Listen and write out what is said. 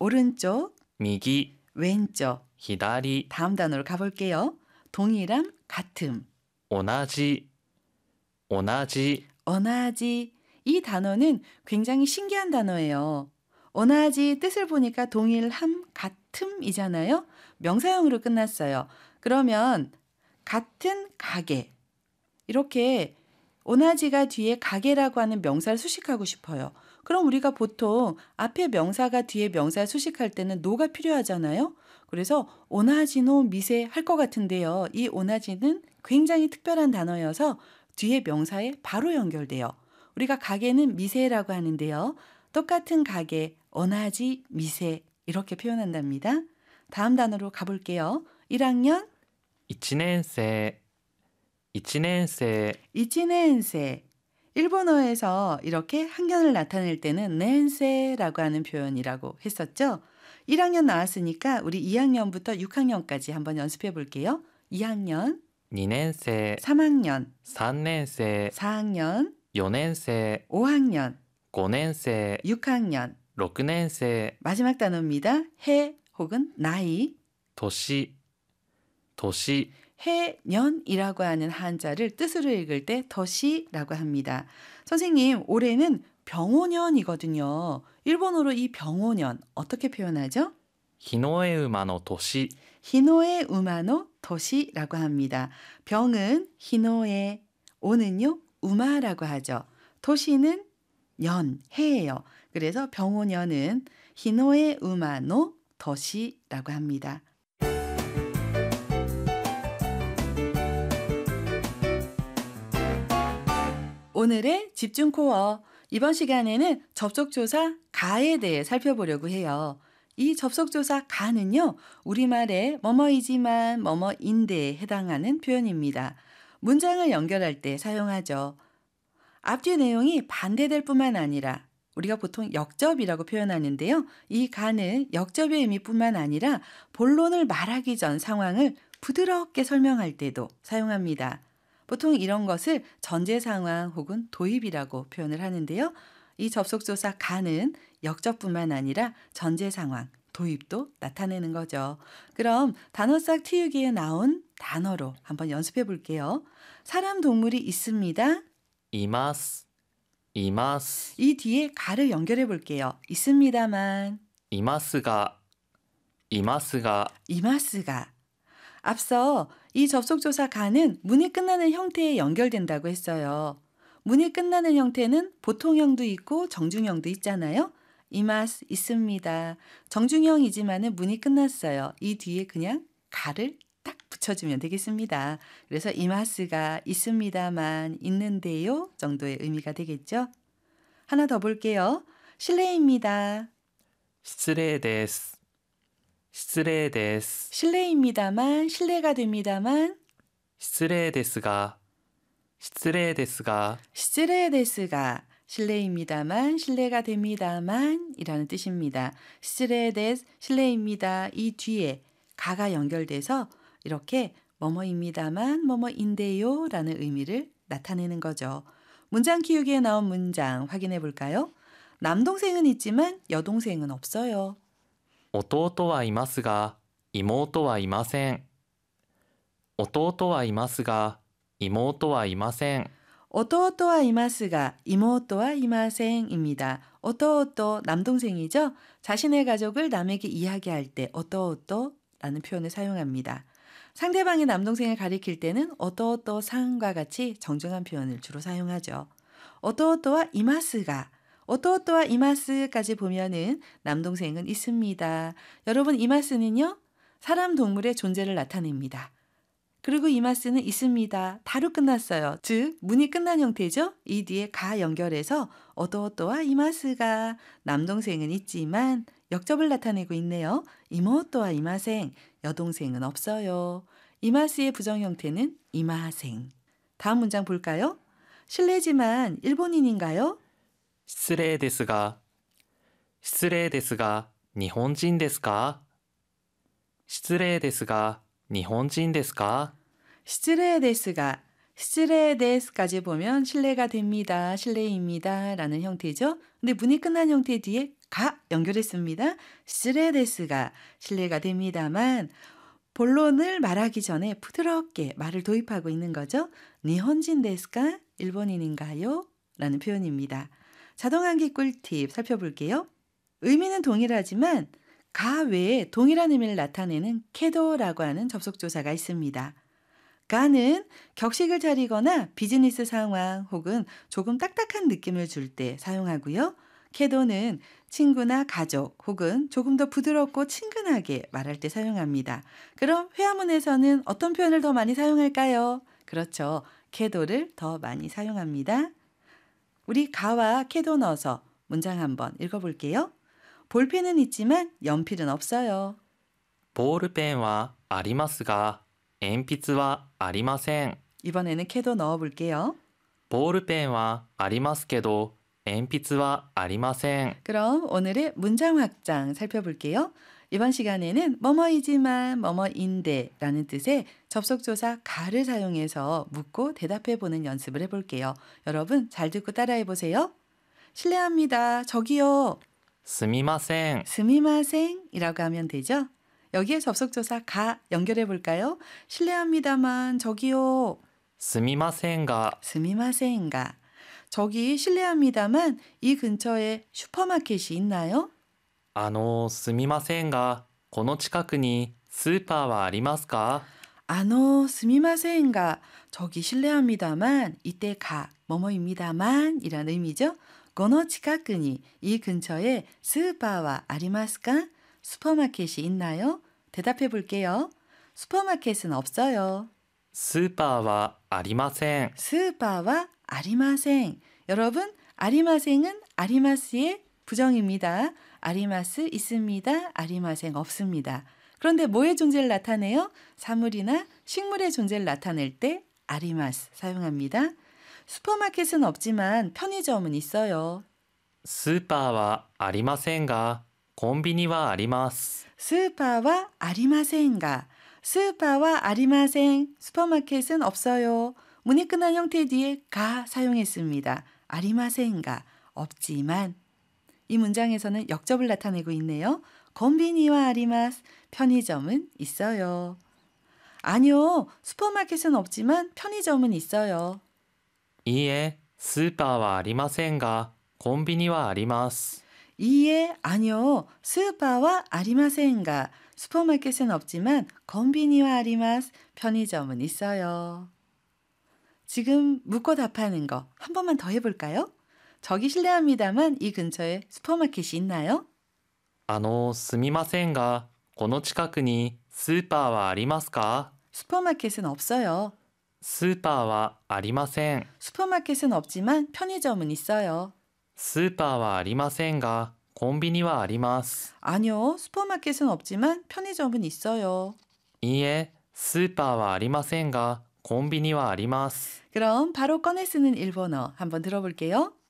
오른쪽, 右、 왼쪽. 左、 다음 단어로 가볼게요. 동일함, 같음. 同じ、同じ、 어나지. 이 단어는 굉장히 신기한 단어예요. 어나지 뜻을 보니까 동일함, 같음이잖아요. 명사형으로 끝났어요. 그러면 같은 가게. 이렇게 오나지가 뒤에 가게라고 하는 명사를 수식하고 싶어요. 그럼 우리가 보통 앞에 명사가 뒤에 명사를 수식할 때는 노가 필요하잖아요. 그래서 오나지노 미세 할 것 같은데요. 이 오나지는 굉장히 특별한 단어여서 뒤에 명사에 바로 연결돼요. 우리가 가게는 미세라고 하는데요. 똑같은 가게, 오나지 미세 이렇게 표현한답니다. 다음 단어로 가볼게요. 1학년 1年生、1年生、 이치넨세. 일본어에서 이렇게 학년을 나타낼 때는 넨세라고 하는 표현이라고 했었죠. 1학년 나왔으니까 우리 2학년부터 6학년까지 한번 연습해 볼게요. 2학년, 2年生、 3학년, 3年生、 4학년, 4年生、 5학년, 5年生、 6학년. 6年生、 마지막 단어입니다. 해 혹은 나이. 年、年、 해년이라고 하는 한자를 뜻으로 읽을 때 더시라고 합니다. 선생님, 올해는 병오년이거든요. 일본어로 이 병오년 어떻게 표현하죠? 日の絵馬の年、 히노에 우마노 도시라고 합니다. 병은 히노에, 오는요 우마라고 하죠. 도시는 년, 해예요. 그래서 병오년은 히노에 우마노 도시라고 합니다. 오늘의 집중 코어. 이번 시간에는 접속조사 가에 대해 살펴보려고 해요. 이 접속조사 가는요, 우리말의 뭐뭐이지만 뭐뭐인데에 해당하는 표현입니다. 문장을 연결할 때 사용하죠. 앞뒤 내용이 반대될 뿐만 아니라 우리가 보통 역접이라고 표현하는데요. 이 가는 역접의 의미뿐만 아니라 본론을 말하기 전 상황을 부드럽게 설명할 때도 사용합니다. 보통 이런 것을 전제 상황 혹은 도입이라고 표현을 하는데요. 이 접속조사 가는 역접뿐만 아니라 전제 상황, 도입도 나타내는 거죠. 그럼 단어싹 틔우기에 나온 단어로 한번 연습해 볼게요. 사람, 동물이 있습니다. います、います、 이 뒤에 가를 연결해 볼게요. 있습니다만, いますが、いますが、 이마스가. 앞서 이 접속조사 가는 문이 끝나는 형태에 연결된다고 했어요. 문이 끝나는 형태는 보통형도 있고 정중형도 있잖아요. 이마스 있습니다. 정중형이지만은 문이 끝났어요. 이 뒤에 그냥 가를 딱 붙여주면 되겠습니다. 그래서 이마스가 있습니다만, 있는데요 정도의 의미가 되겠죠. 하나 더 볼게요. 실례입니다. 失礼です、失礼です、 실례입니다만, 실례가 됩니다만, 失礼ですが、失礼ですが、 시츠레데스가 실례입니다만, 실례가 됩니다만 이라는 뜻입니다. 시츠레데스, 실례입니다. 이 뒤에 가가 연결돼서 이렇게 뭐뭐입니다만, 뭐뭐인데요 라는 의미를 나타내는 거죠. 문장 키우기에 나온 문장 확인해 볼까요? 남동생은 있지만 여동생은 없어요. 弟はいますが、妹はいません。弟はいますが、妹はいません。 오토오토와 이마스가 이모토와 이마생입니다. 오토오토 남동생이죠. 자신의 가족을 남에게 이야기할 때 오토오토라는 표현을 사용합니다. 상대방의 남동생을 가리킬 때는 오토오토 상과 같이 정중한 표현을 주로 사용하죠. 오토오토와 이마스가 오토오토와 이마스까지 보면은 남동생은 있습니다. 여러분, 이마스는요, 사람, 동물의 존재를 나타냅니다. 그리고 이마스는 있습니다. 다로 끝났어요. 즉, 문이 끝난 형태죠. 이 뒤에 가 연결해서 오토오토와 이마스가 남동생은 있지만 역접을 나타내고 있네요. 이모토와 이마생, 여동생은 없어요. 이마스의 부정 형태는 이마생. 다음 문장 볼까요? 실례지만 일본인인가요? 失礼ですが、失礼ですが、日本人ですか？失礼ですが、日本人ですか？ 시츠레데스가 시츠레데스까지 보면 실례가 됩니다. 실례입니다. 라는 형태죠. 근데 문이 끝난 형태 뒤에 가 연결했습니다. 시레데스가 실례가 됩니다만 본론을 말하기 전에 부드럽게 말을 도입하고 있는 거죠. 니혼진 데스까? 일본인인가요? 라는 표현입니다. 자동환기 꿀팁 살펴볼게요. 의미는 동일하지만 가 외에 동일한 의미를 나타내는 캐도라고 하는 접속조사가 있습니다. 가는 격식을 차리거나 비즈니스 상황 혹은 조금 딱딱한 느낌을 줄 때 사용하고요. 캐도는 친구나 가족 혹은 조금 더 부드럽고 친근하게 말할 때 사용합니다. 그럼 회화문에서는 어떤 표현을 더 많이 사용할까요? 그렇죠. 캐도를 더 많이 사용합니다. 우리 가와 캐도 넣어서 문장 한번 읽어볼게요. 볼펜은 있지만 연필은 없어요. ボールペンはありますが、鉛筆はありません。 이번에는 캐도 넣어볼게요. ボールペンはありますけど、鉛筆はありません。 그럼 오늘의 문장 확장 살펴볼게요. 이번 시간에는 뭐뭐이지만 뭐뭐인데 라는 뜻의 접속조사 가를 사용해서 묻고 대답해보는 연습을 해볼게요. 여러분 잘 듣고 따라해보세요. 실례합니다. 저기요. すみません。 스미마생이라고 하면 되죠. 여기에 접속조사 가 연결해볼까요? 실례합니다만 저기요. すみませんが、 스미마생가. 저기 실례합니다만 이 근처에 슈퍼마켓이 있나요? すみませんが、この近くにスーパーはありますか？ 스미마생가. 저기 실례합니다만 이때 가 뭐뭐입니다만 이란 의미죠. 고노 치카쿠니 이 근처에 스ーパー와 아리마스까? 슈퍼마켓이 있나요? 대답해 볼게요. 슈퍼마켓은 없어요. スーパーはありません。 스ーパー와 아리마생. 여러분, 아리마생은 아리마스의 부정입니다. 아리마스 있습니다. 아리마생 없습니다. 그런데 뭐의 존재를 나타내요? 사물이나 식물의 존재를 나타낼 때 아리마스 사용합니다. 슈퍼마켓은 없지만 편의점은 있어요. スーパーはありませんが、コンビニはあります。 스ーパー와 아리마생가. 스ーパー와 아리마생. 슈퍼마켓은 없어요. 문이 끝난 형태 뒤에 가 사용했습니다. 아리마생가. 없지만. 이 문장에서는 역접을 나타내고 있네요. 콤비니와 아리마스. 편의점은 있어요. 아니요. 슈퍼마켓은 없지만 편의점은 있어요. いいえ、スーパーはありませんが、コンビニはあります。 이에 아니요. 스ーパー와 아리마생가. 슈퍼마켓은 없지만 콤비니와 아리마스. 편의점은 있어요. 지금 묻고 답하는 거 한 번만 더 해볼까요? 저기 실례합니다만 이 근처에 슈퍼마켓이 있나요? すみませんが、この近くにスーパーはありますか？ 슈퍼마켓은 없어요. スーパーはありません。 슈퍼마켓은 없지만 편의점은 있어요. スーパーはありませんが、コンビニはあります。 아니요. 슈퍼마켓은 없지만 편의점은 있어요. いいえ、スーパーはありませんが、コンビニはあります。 그럼 바로 꺼내 쓰는 일본어 한번 들어볼게요.